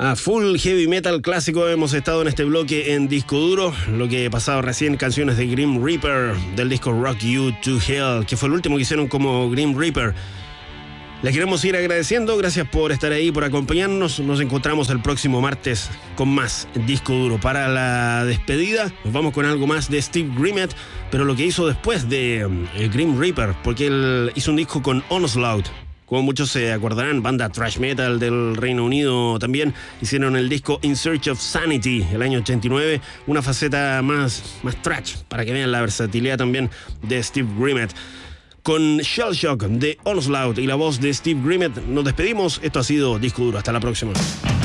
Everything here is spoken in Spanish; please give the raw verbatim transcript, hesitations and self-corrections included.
A full heavy metal clásico hemos estado en este bloque en disco duro. Lo que he pasado recién, canciones de Grim Reaper del disco Rock You to Hell, que fue el último que hicieron como Grim Reaper. Les queremos ir agradeciendo, gracias por estar ahí, por acompañarnos. Nos encontramos el próximo martes con más disco duro. Para la despedida nos vamos con algo más de Steve Grimmett, pero lo que hizo después de eh, Grim Reaper, porque él hizo un disco con Onslaught. Como muchos se acordarán, banda thrash metal del Reino Unido también, hicieron el disco In Search of Sanity el año ochenta y nueve, una faceta más, más thrash, para que vean la versatilidad también de Steve Grimmett. Con Shell Shock de Onslaught y la voz de Steve Grimmett nos despedimos. Esto ha sido Disco Duro. Hasta la próxima.